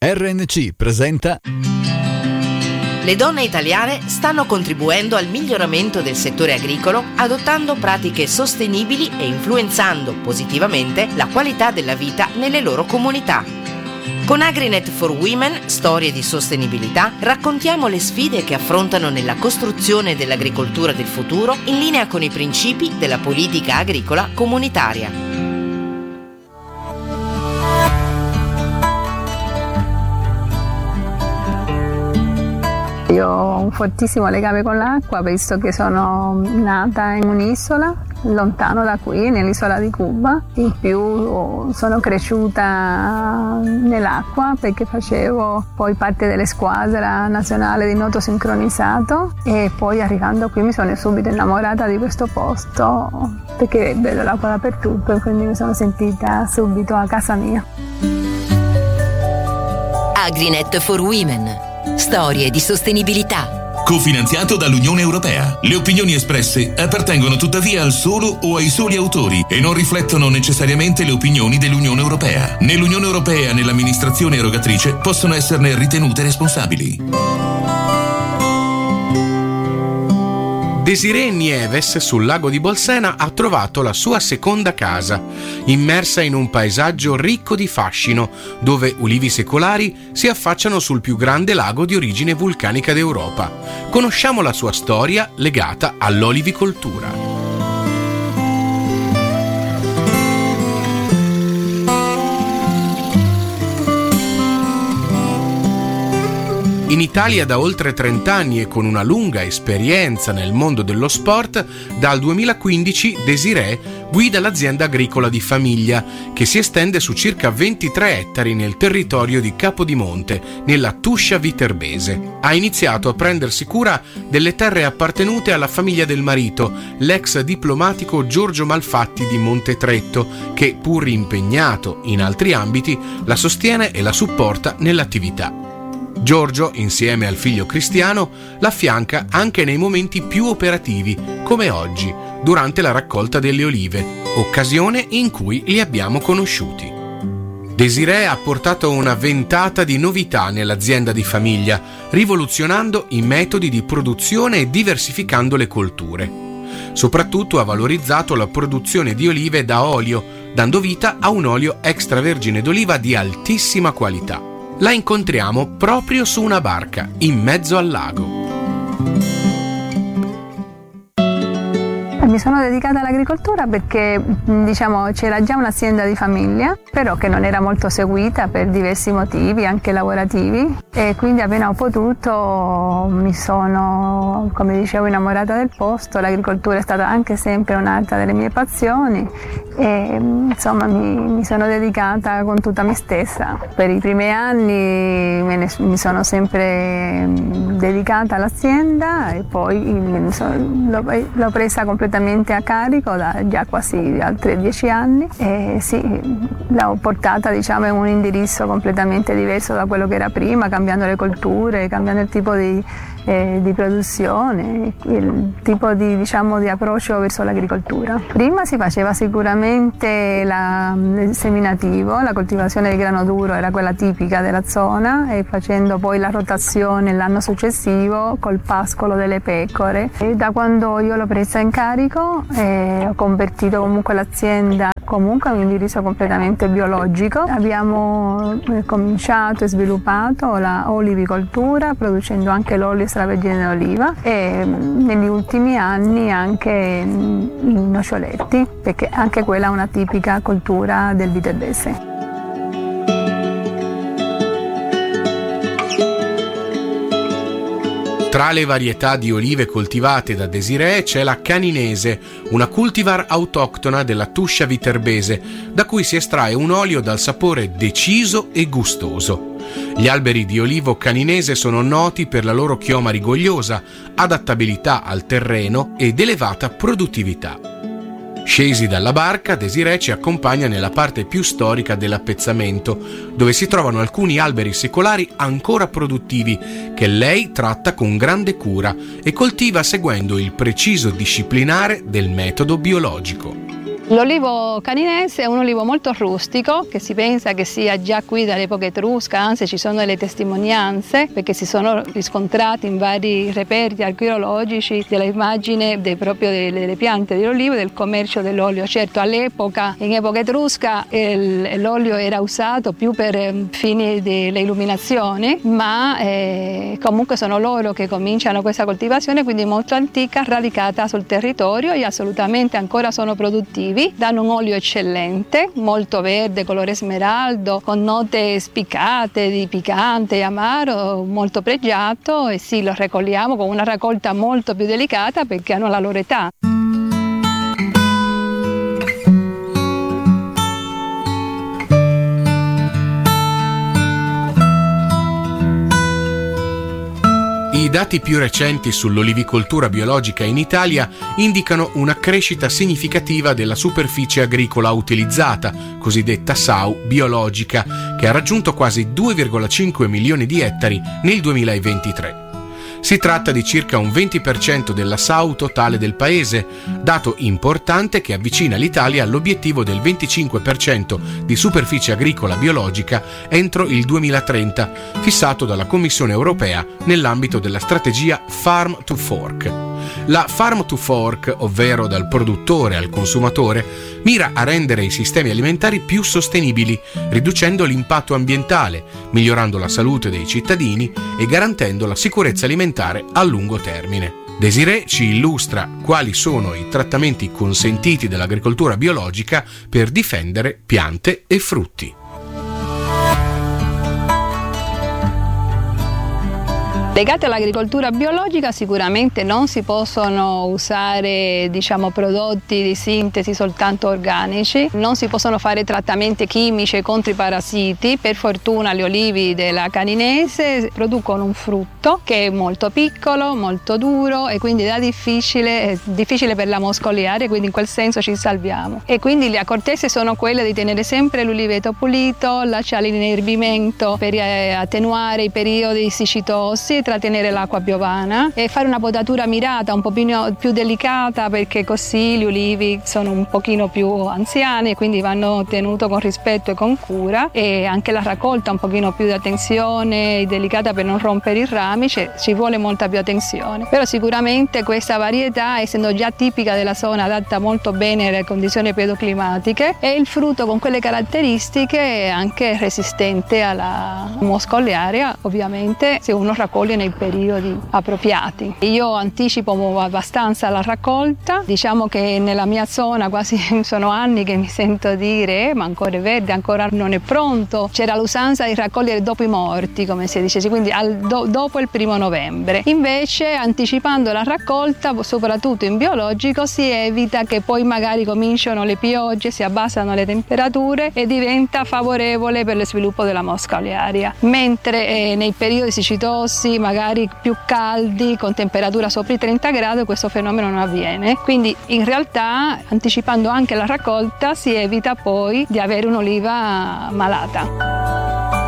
RNC presenta. Le donne italiane stanno contribuendo al miglioramento del settore agricolo adottando pratiche sostenibili e influenzando positivamente la qualità della vita nelle loro comunità. Con Agrinet for Women, storie di sostenibilità, raccontiamo le sfide che affrontano nella costruzione dell'agricoltura del futuro in linea con i principi della politica agricola comunitaria. Io ho un fortissimo legame con l'acqua, visto che sono nata in un'isola, lontano da qui, nell'isola di Cuba. In più sono cresciuta nell'acqua perché facevo poi parte delle squadre nazionali di nuoto sincronizzato e poi arrivando qui mi sono subito innamorata di questo posto perché vedo l'acqua dappertutto e quindi mi sono sentita subito a casa mia. Agrinet for Women. Storie di sostenibilità. Cofinanziato dall'Unione Europea. Le opinioni espresse appartengono tuttavia al solo o ai soli autori e non riflettono necessariamente le opinioni dell'Unione Europea. Nell'Unione Europea e nell'amministrazione erogatrice possono esserne ritenute responsabili. Desirée Nieves sul lago di Bolsena ha trovato la sua seconda casa, immersa in un paesaggio ricco di fascino, dove ulivi secolari si affacciano sul più grande lago di origine vulcanica d'Europa. Conosciamo la sua storia legata all'olivicoltura. In Italia da oltre 30 anni e con una lunga esperienza nel mondo dello sport, dal 2015 Desirée guida l'azienda agricola di famiglia, che si estende su circa 23 ettari nel territorio di Capodimonte, nella Tuscia Viterbese. Ha iniziato a prendersi cura delle terre appartenute alla famiglia del marito, l'ex diplomatico Giorgio Malfatti di Montetretto, che, pur impegnato in altri ambiti, la sostiene e la supporta nell'attività. Giorgio, insieme al figlio Cristiano, l'affianca anche nei momenti più operativi, come oggi, durante la raccolta delle olive, occasione in cui li abbiamo conosciuti. Desirée ha portato una ventata di novità nell'azienda di famiglia, rivoluzionando i metodi di produzione e diversificando le colture. Soprattutto ha valorizzato la produzione di olive da olio, dando vita a un olio extravergine d'oliva di altissima qualità. La incontriamo proprio su una barca, in mezzo al lago. Mi sono dedicata all'agricoltura perché c'era già un'azienda di famiglia, però che non era molto seguita per diversi motivi, anche lavorativi, e quindi appena ho potuto mi sono, come dicevo, innamorata del posto. L'agricoltura è stata anche sempre un'altra delle mie passioni e insomma mi sono dedicata con tutta me stessa. Per i primi anni mi sono sempre dedicata all'azienda e poi l'ho presa completamente a carico da già quasi altri 10 anni e sì, l'ho portata in un indirizzo completamente diverso da quello che era prima, cambiando le colture, cambiando il tipo di produzione, il tipo di approccio verso l'agricoltura. Prima si faceva sicuramente il seminativo, la coltivazione del grano duro era quella tipica della zona e facendo poi la rotazione l'anno successivo col pascolo delle pecore. E da quando io l'ho presa in carico ho convertito comunque l'azienda a un indirizzo completamente biologico. Abbiamo cominciato e sviluppato la olivicoltura producendo anche l'olio extravergine d'oliva e negli ultimi anni anche i noccioletti, perché anche quella è una tipica coltura del viterbese. Tra le varietà di olive coltivate da Desirée c'è la caninese, una cultivar autoctona della Tuscia Viterbese, da cui si estrae un olio dal sapore deciso e gustoso. Gli alberi di olivo caninese sono noti per la loro chioma rigogliosa, adattabilità al terreno ed elevata produttività. Scesi dalla barca, Desirée ci accompagna nella parte più storica dell'appezzamento, dove si trovano alcuni alberi secolari ancora produttivi che lei tratta con grande cura e coltiva seguendo il preciso disciplinare del metodo biologico. L'olivo caninese è un olivo molto rustico, che si pensa che sia già qui dall'epoca etrusca, anzi ci sono delle testimonianze perché si sono riscontrati in vari reperti archeologici della immagine proprio delle piante dell'olivo e del commercio dell'olio. Certo, all'epoca, in epoca etrusca, l'olio era usato più per fini delle illuminazioni, ma comunque sono loro che cominciano questa coltivazione, quindi molto antica, radicata sul territorio e assolutamente ancora sono produttivi. Danno un olio eccellente, molto verde, colore smeraldo, con note spiccate di piccante e amaro, molto pregiato, e sì, lo raccogliamo con una raccolta molto più delicata perché hanno la loro età. I dati più recenti sull'olivicoltura biologica in Italia indicano una crescita significativa della superficie agricola utilizzata, cosiddetta SAU biologica, che ha raggiunto quasi 2,5 milioni di ettari nel 2023. Si tratta di circa un 20% della SAU totale del paese, dato importante che avvicina l'Italia all'obiettivo del 25% di superficie agricola biologica entro il 2030, fissato dalla Commissione europea nell'ambito della strategia Farm to Fork. La Farm to Fork, ovvero dal produttore al consumatore, mira a rendere i sistemi alimentari più sostenibili, riducendo l'impatto ambientale, migliorando la salute dei cittadini e garantendo la sicurezza alimentare a lungo termine. Desirée ci illustra quali sono i trattamenti consentiti dall'agricoltura biologica per difendere piante e frutti. Legate all'agricoltura biologica sicuramente non si possono usare prodotti di sintesi soltanto organici, non si possono fare trattamenti chimici contro i parassiti. Per fortuna gli olivi della caninese producono un frutto che è molto piccolo, molto duro e quindi è difficile per la moscoliare, quindi in quel senso ci salviamo. E quindi le accortezze sono quelle di tenere sempre l'uliveto pulito, lasciare l'inerbimento per attenuare i periodi siccitosi, trattenere l'acqua piovana e fare una potatura mirata, un po' più delicata, perché così gli ulivi sono un pochino più anziani e quindi vanno tenuti con rispetto e con cura, e anche la raccolta un pochino più di attenzione, delicata per non rompere i rami, ci vuole molta più attenzione. Però sicuramente questa varietà, essendo già tipica della zona, adatta molto bene alle condizioni pedoclimatiche, e il frutto con quelle caratteristiche è anche resistente alla moscoliaria, ovviamente, se uno raccoglie nei periodi appropriati. Io anticipo abbastanza la raccolta, diciamo che nella mia zona quasi sono anni che mi sento dire ma ancora è verde, ancora non è pronto. C'era l'usanza di raccogliere dopo i morti, come si dice, quindi dopo il 1° novembre. Invece, anticipando la raccolta, soprattutto in biologico, si evita che poi magari cominciano le piogge, si abbassano le temperature e diventa favorevole per lo sviluppo della mosca olearia. Mentre nei periodi siccitosi, magari più caldi, con temperatura sopra i 30 gradi, questo fenomeno non avviene. Quindi in realtà, anticipando anche la raccolta, si evita poi di avere un'oliva malata.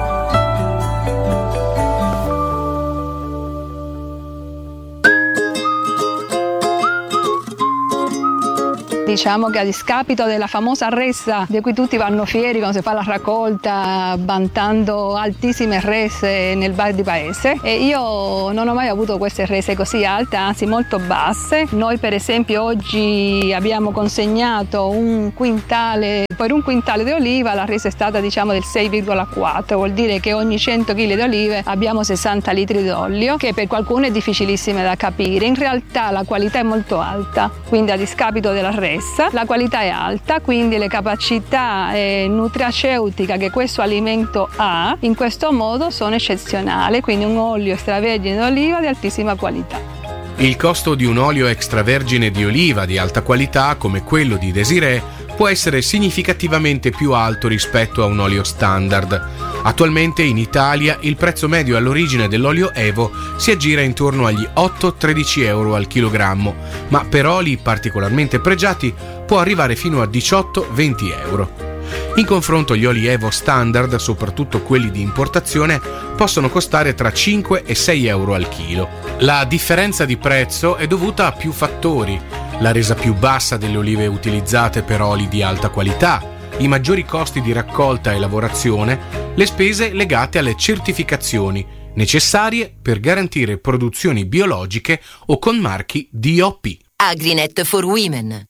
Diciamo che a discapito della famosa ressa di cui tutti vanno fieri quando si fa la raccolta, vantando altissime resse nel bar di paese, e io non ho mai avuto queste resse così alte, anzi molto basse. Noi per esempio oggi abbiamo consegnato un quintale, per un quintale di oliva la resa è stata del 6,4, vuol dire che ogni 100 kg di olive abbiamo 60 litri d'olio, che per qualcuno è difficilissimo da capire. In realtà la qualità è molto alta, quindi a discapito della ressa la qualità è alta, quindi le capacità nutraceutiche che questo alimento ha in questo modo sono eccezionali, quindi un olio extravergine d'oliva di altissima qualità. Il costo di un olio extravergine di oliva di alta qualità come quello di Desirée può essere significativamente più alto rispetto a un olio standard. Attualmente in Italia il prezzo medio all'origine dell'olio Evo si aggira intorno agli 8-13 euro al chilogrammo, ma per oli particolarmente pregiati può arrivare fino a 18-20 euro. In confronto gli oli Evo standard, soprattutto quelli di importazione, possono costare tra 5 e 6 euro al chilo. La differenza di prezzo è dovuta a più fattori. la resa più bassa delle olive utilizzate per oli di alta qualità, i maggiori costi di raccolta e lavorazione, le spese legate alle certificazioni necessarie per garantire produzioni biologiche o con marchi DOP. Agrinet for Women.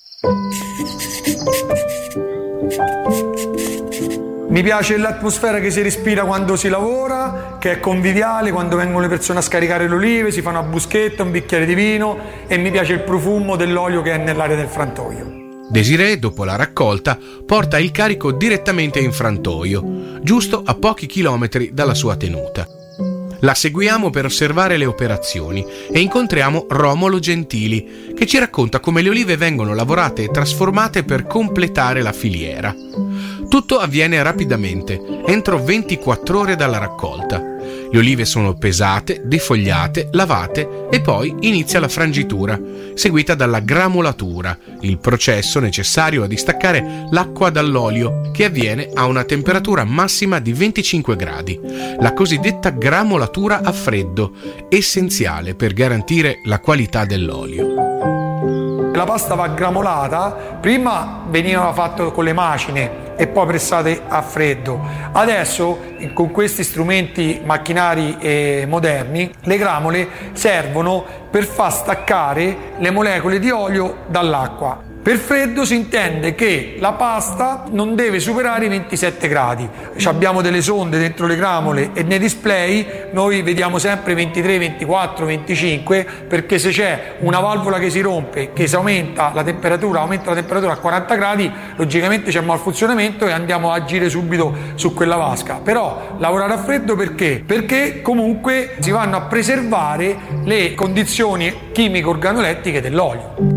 Mi piace l'atmosfera che si respira quando si lavora, che è conviviale, quando vengono le persone a scaricare le olive, si fa una bruschetta, un bicchiere di vino, e mi piace il profumo dell'olio che è nell'area del frantoio. Desirée, dopo la raccolta, porta il carico direttamente in frantoio, giusto a pochi chilometri dalla sua tenuta. La seguiamo per osservare le operazioni e incontriamo Romolo Gentili, che ci racconta come le olive vengono lavorate e trasformate per completare la filiera. Tutto avviene rapidamente, entro 24 ore dalla raccolta. Le olive sono pesate, defogliate, lavate e poi inizia la frangitura, seguita dalla gramolatura, il processo necessario a distaccare l'acqua dall'olio, che avviene a una temperatura massima di 25 gradi, la cosiddetta gramolatura a freddo, essenziale per garantire la qualità dell'olio. La pasta va gramolata, prima veniva fatto con le macine e poi pressate a freddo. Adesso con questi strumenti macchinari moderni le gramole servono per far staccare le molecole di olio dall'acqua. Per freddo si intende che la pasta non deve superare i 27 gradi. Abbiamo delle sonde dentro le gramole e nei display noi vediamo sempre 23, 24, 25, perché se c'è una valvola che si rompe, che si aumenta la temperatura a 40 gradi, logicamente c'è malfunzionamento e andiamo a agire subito su quella vasca. Però lavorare a freddo perché? Perché comunque si vanno a preservare le condizioni chimico-organolettiche dell'olio.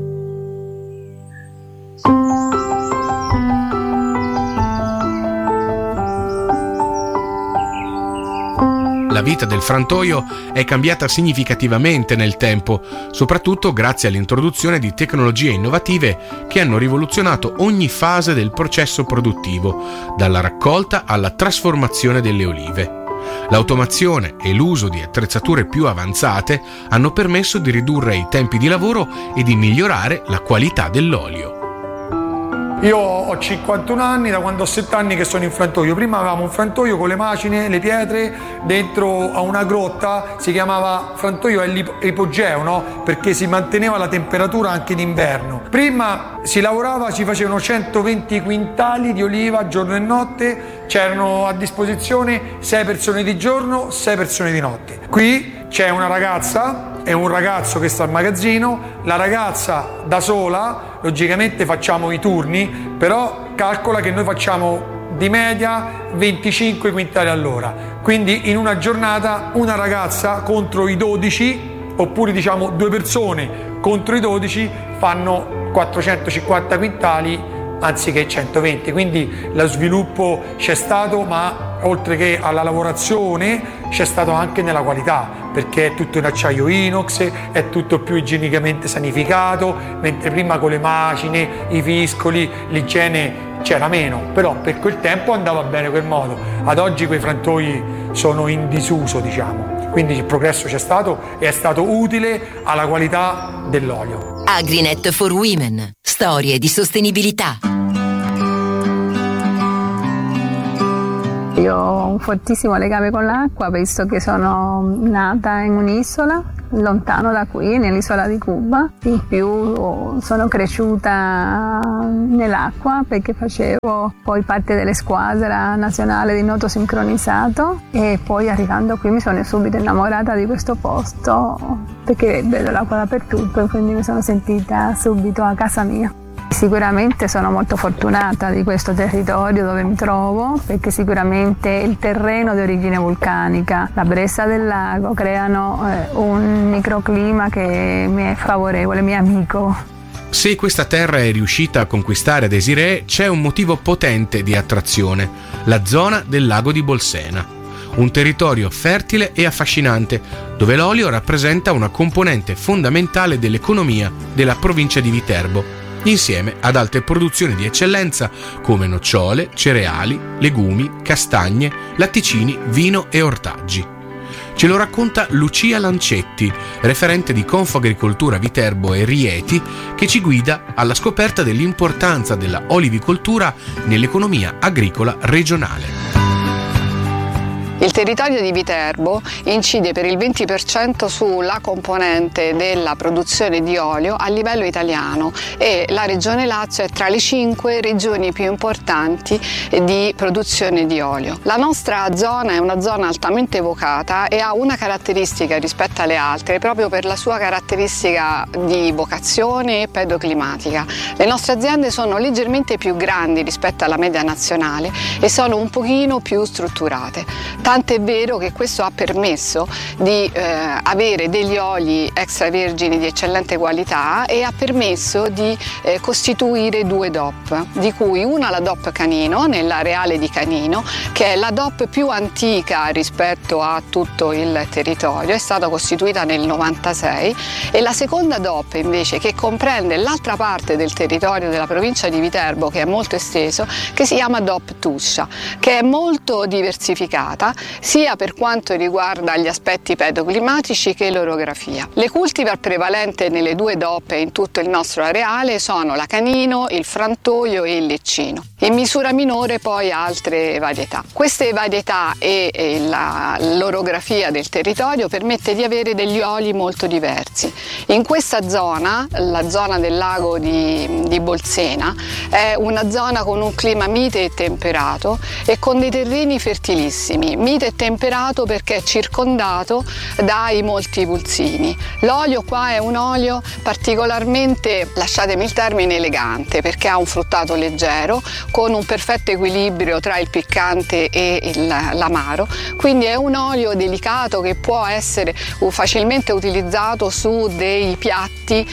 La vita del frantoio è cambiata significativamente nel tempo, soprattutto grazie all'introduzione di tecnologie innovative che hanno rivoluzionato ogni fase del processo produttivo, dalla raccolta alla trasformazione delle olive. L'automazione e l'uso di attrezzature più avanzate hanno permesso di ridurre i tempi di lavoro e di migliorare la qualità dell'olio. Io ho 51 anni, da quando ho 7 anni che sono in frantoio. Prima avevamo un frantoio con le macine, le pietre, dentro a una grotta, si chiamava frantoio ipogeo, no? Perché si manteneva la temperatura anche d'inverno. Prima si lavorava, ci facevano 120 quintali di oliva giorno e notte, c'erano a disposizione 6 persone di giorno, 6 persone di notte. Qui c'è una ragazza e un ragazzo che sta al magazzino, la ragazza da sola, logicamente facciamo i turni, però calcola che noi facciamo di media 25 quintali all'ora, quindi in una giornata una ragazza contro i 12, oppure diciamo 2 persone contro i 12 fanno 450 quintali anziché 120, quindi lo sviluppo c'è stato, ma oltre che alla lavorazione c'è stato anche nella qualità, perché è tutto in acciaio inox, è tutto più igienicamente sanificato, mentre prima con le macine, i fiscoli, l'igiene c'era meno, però per quel tempo andava bene quel modo. Ad oggi quei frantoi sono in disuso, diciamo, quindi il progresso c'è stato e è stato utile alla qualità dell'olio. Agrinet for Women. Storie di sostenibilità. Io ho un fortissimo legame con l'acqua, visto che sono nata in un'isola, lontano da qui, nell'isola di Cuba. In più sono cresciuta nell'acqua perché facevo poi parte delle squadre nazionali di nuoto sincronizzato, e poi arrivando qui mi sono subito innamorata di questo posto perché vedo l'acqua dappertutto e quindi mi sono sentita subito a casa mia. Sicuramente sono molto fortunata di questo territorio dove mi trovo, perché sicuramente il terreno di origine vulcanica, la brezza del lago creano un microclima che mi è favorevole, mi è amico. Se questa terra è riuscita a conquistare Desirée, c'è un motivo potente di attrazione: la zona del lago di Bolsena. Un territorio fertile e affascinante, dove l'olio rappresenta una componente fondamentale dell'economia della provincia di Viterbo, insieme ad altre produzioni di eccellenza come nocciole, cereali, legumi, castagne, latticini, vino e ortaggi. Ce lo racconta Lucia Lancetti, referente di Confagricoltura Viterbo e Rieti, che ci guida alla scoperta dell'importanza della olivicoltura nell'economia agricola regionale. Il territorio di Viterbo incide per il 20% sulla componente della produzione di olio a livello italiano e la regione Lazio è tra le 5 regioni più importanti di produzione di olio. La nostra zona è una zona altamente vocata e ha una caratteristica rispetto alle altre proprio per la sua caratteristica di vocazione e pedoclimatica. Le nostre aziende sono leggermente più grandi rispetto alla media nazionale e sono un pochino più strutturate. Tant'è vero che questo ha permesso di avere degli oli extravergini di eccellente qualità e ha permesso di costituire 2 DOP, di cui una la DOP Canino, nell'areale di Canino, che è la DOP più antica rispetto a tutto il territorio, è stata costituita nel 96, e la seconda DOP invece, che comprende l'altra parte del territorio della provincia di Viterbo, che è molto esteso, che si chiama DOP Tuscia, che è molto diversificata sia per quanto riguarda gli aspetti pedoclimatici che l'orografia. Le cultivar prevalenti nelle 2 DOP in tutto il nostro areale sono la Canino, il Frantoio e il Leccino. In misura minore poi altre varietà. Queste varietà e l'orografia del territorio permette di avere degli oli molto diversi. In questa zona, la zona del lago di Bolsena, è una zona con un clima mite e temperato e con dei terreni fertilissimi. Mite e temperato perché è circondato dai molti pulsini. L'olio qua è un olio particolarmente, lasciatemi il termine, elegante, perché ha un fruttato leggero con un perfetto equilibrio tra il piccante e l'amaro, quindi è un olio delicato che può essere facilmente utilizzato su dei piatti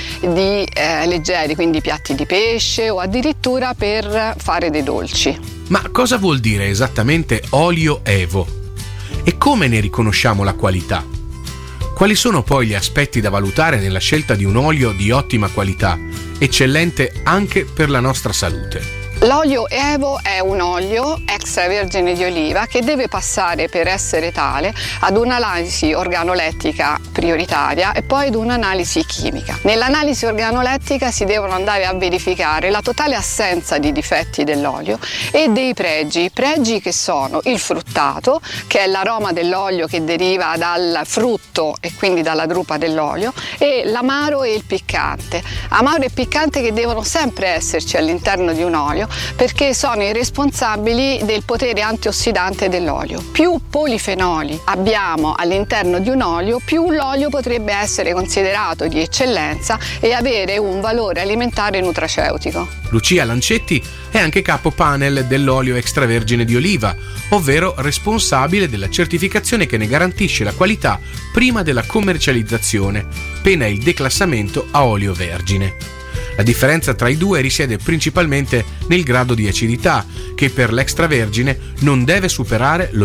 leggeri, quindi piatti di pesce o addirittura per fare dei dolci. Ma cosa vuol dire esattamente olio Evo? E come ne riconosciamo la qualità? Quali sono poi gli aspetti da valutare nella scelta di un olio di ottima qualità, eccellente anche per la nostra salute? L'olio Evo è un olio extravergine di oliva che deve passare, per essere tale, ad un'analisi organolettica prioritaria e poi ad un'analisi chimica. Nell'analisi organolettica si devono andare a verificare la totale assenza di difetti dell'olio e dei pregi che sono il fruttato, che è l'aroma dell'olio che deriva dal frutto e quindi dalla drupa dell'olio, e l'amaro e il piccante. Amaro e piccante che devono sempre esserci all'interno di un olio, perché sono i responsabili del potere antiossidante dell'olio. Più polifenoli abbiamo all'interno di un olio, più l'olio potrebbe essere considerato di eccellenza e avere un valore alimentare nutraceutico. Lucia Lancetti è anche capo panel dell'olio extravergine di oliva, ovvero responsabile della certificazione che ne garantisce la qualità prima della commercializzazione, pena il declassamento a olio vergine. La differenza tra i due risiede principalmente nel grado di acidità, che per l'extravergine non deve superare lo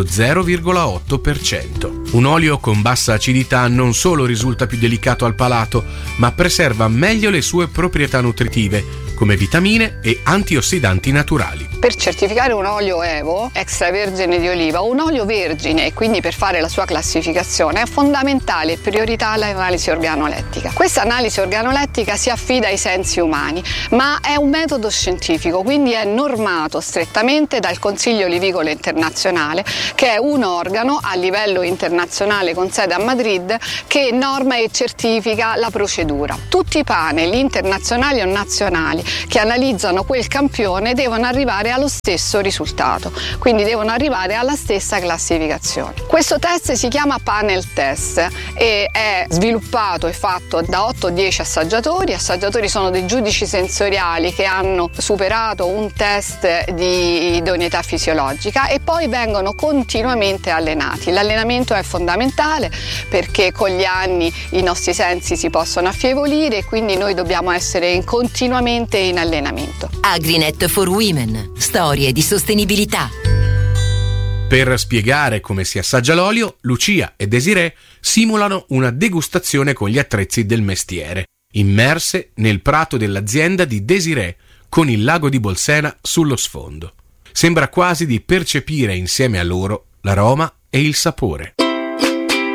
0,8%. Un olio con bassa acidità non solo risulta più delicato al palato, ma preserva meglio le sue proprietà nutritive, come vitamine e antiossidanti naturali. Per certificare un olio Evo extravergine di oliva, un olio vergine, e quindi per fare la sua classificazione, è fondamentale e priorità l'analisi organolettica. Questa analisi organolettica si affida ai sensi umani, ma è un metodo scientifico, quindi è normato strettamente dal Consiglio Olivicolo Internazionale, che è un organo a livello internazionale con sede a Madrid che norma e certifica la procedura. Tutti i panel internazionali o nazionali che analizzano quel campione devono arrivare allo stesso risultato, quindi devono arrivare alla stessa classificazione. Questo test si chiama panel test e è sviluppato e fatto da 8-10 assaggiatori. Assaggiatori sono dei giudici sensoriali che hanno superato un test di idoneità fisiologica e poi vengono continuamente allenati. L'allenamento è fondamentale perché con gli anni i nostri sensi si possono affievolire e quindi noi dobbiamo essere continuamente in allenamento. Agrinet for Women. Storie di sostenibilità. Per spiegare come si assaggia l'olio, Lucia e Desirée simulano una degustazione con gli attrezzi del mestiere, immerse nel prato dell'azienda di Desirée, con il lago di Bolsena sullo sfondo. Sembra quasi di percepire insieme a loro l'aroma e il sapore.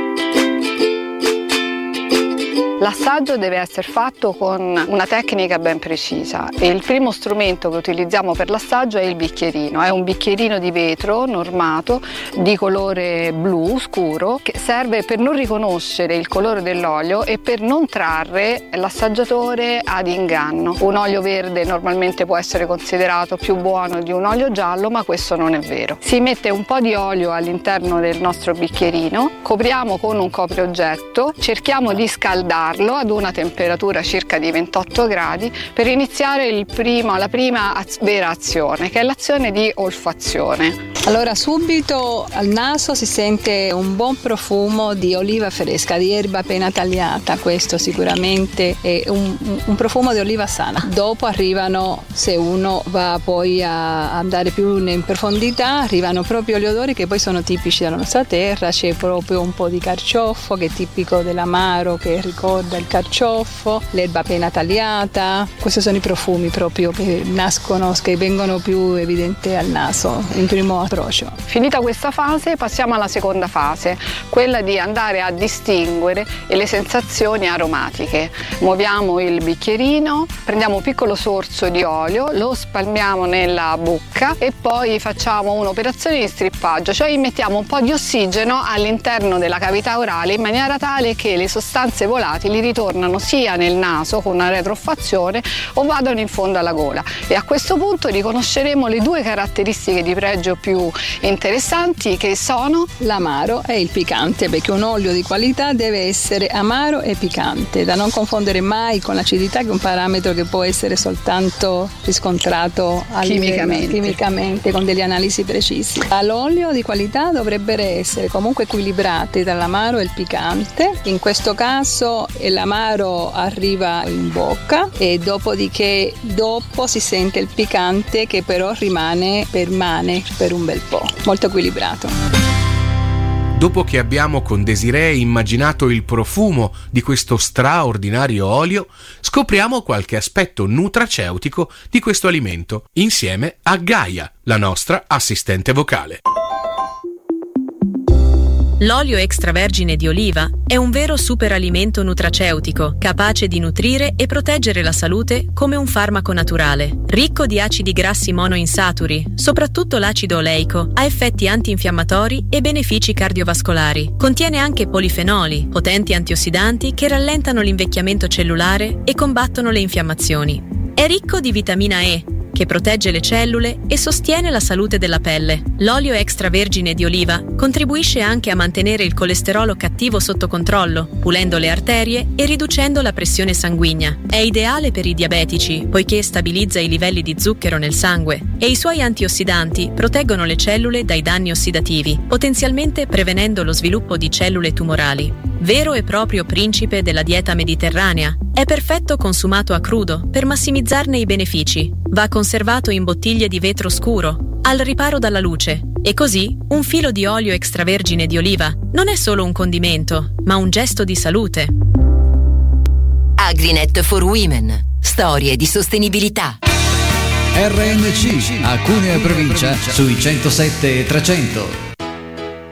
L'assaggio deve essere fatto con una tecnica ben precisa e il primo strumento che utilizziamo per l'assaggio è il bicchierino. È un bicchierino di vetro normato di colore blu scuro che serve per non riconoscere il colore dell'olio e per non trarre l'assaggiatore ad inganno. Un olio verde normalmente può essere considerato più buono di un olio giallo, ma questo non è vero. Si mette un po' di olio all'interno del nostro bicchierino, copriamo con un coprioggetto, cerchiamo di scaldarlo ad una temperatura circa di 28 gradi per iniziare la prima vera azione, che è l'azione di olfazione. Allora subito al naso si sente un buon profumo di oliva fresca, di erba appena tagliata. Questo sicuramente è un profumo di oliva sana. Dopo arrivano, se uno va poi a andare più in profondità, arrivano proprio gli odori che poi sono tipici della nostra terra. C'è proprio un po' di carciofo che è tipico dell'amaro, che ricorda il carciofo, l'erba appena tagliata. Questi sono i profumi proprio che nascono, che vengono più evidenti al naso in primo approccio. Finita questa fase passiamo alla seconda fase, quella di andare a distinguere le sensazioni aromatiche. Muoviamo il bicchierino, prendiamo un piccolo sorso di olio, lo spalmiamo nella bocca e poi facciamo un'operazione di strippaggio, cioè immettiamo un po' di ossigeno all'interno della cavità orale in maniera tale che le sostanze volatili ritornano sia nel naso con una retrofazione o vadano in fondo alla gola, e a questo punto riconosceremo le due caratteristiche di pregio più interessanti, che sono l'amaro e il piccante, perché un olio di qualità deve essere amaro e piccante, da non confondere mai con l'acidità, che è un parametro che può essere soltanto riscontrato chimicamente con delle analisi precise. L'olio di qualità dovrebbero essere comunque equilibrati tra l'amaro e il piccante. In questo caso l'amaro arriva in bocca e dopodiché dopo si sente il piccante, che però permane per un bel po', molto equilibrato. Dopo che abbiamo con Desiree immaginato il profumo di questo straordinario olio, scopriamo qualche aspetto nutraceutico di questo alimento, insieme a Gaia, la nostra assistente vocale. L'olio extravergine di oliva è un vero superalimento nutraceutico, capace di nutrire e proteggere la salute come un farmaco naturale. Ricco di acidi grassi monoinsaturi, soprattutto l'acido oleico, ha effetti antinfiammatori e benefici cardiovascolari. Contiene anche polifenoli, potenti antiossidanti che rallentano l'invecchiamento cellulare e combattono le infiammazioni. È ricco di vitamina E, che protegge le cellule e sostiene la salute della pelle. L'olio extravergine di oliva contribuisce anche a mantenere il colesterolo cattivo sotto controllo, pulendo le arterie e riducendo la pressione sanguigna. È ideale per i diabetici, poiché stabilizza i livelli di zucchero nel sangue e i suoi antiossidanti proteggono le cellule dai danni ossidativi, potenzialmente prevenendo lo sviluppo di cellule tumorali. Vero e proprio principe della dieta mediterranea, è perfetto consumato a crudo per massimizzarne i benefici. Va conservato in bottiglie di vetro scuro, al riparo dalla luce, e così un filo di olio extravergine di oliva non è solo un condimento, ma un gesto di salute. Agrinet for Women. Storie di sostenibilità. RNC a Cuneo e provincia sui 107 e 300.